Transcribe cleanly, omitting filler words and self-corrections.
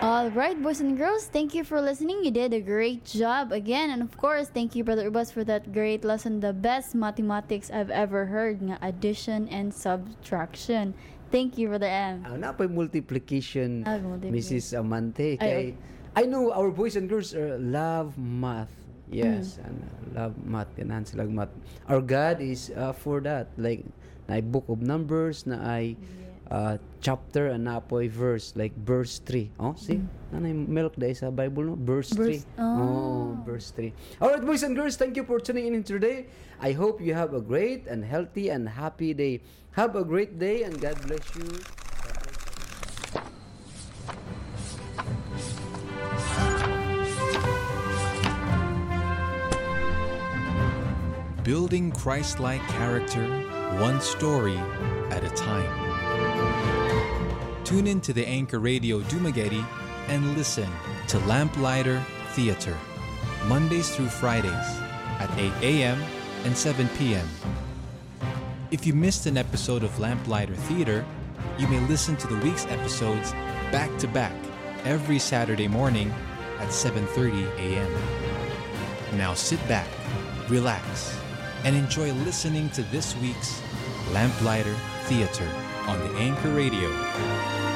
All right, boys and girls, thank you for listening. You did a great job again. And of course, thank you, Brother Ubas, for that great lesson. The best mathematics I've ever heard, nga addition and subtraction. Thank you, Brother M. Na pa multiplication, Multiplication. Mrs. Amante. Kay, I know our boys and girls love math. Yes, and love math. Ganahan sila math. Our God is for that. Like, na ay book of numbers, na ay chapter, and na po ay verse. Like, verse 3. Oh, see? Nanay milk dahil sa Bible, no? Verse 3. Verse 3. Alright, boys and girls, thank you for tuning in today. I hope you have a great and healthy and happy day. Have a great day, and God bless you. Building Christ-like character, one story at a time. Tune in to the Anchor Radio Dumaguete and listen to Lamplighter Theater, Mondays through Fridays at 8 a.m. and 7 p.m. If you missed an episode of Lamplighter Theater, you may listen to the week's episodes back-to-back every Saturday morning at 7:30 a.m. Now sit back, relax, and enjoy listening to this week's Lamplighter Theater on the Anchor Radio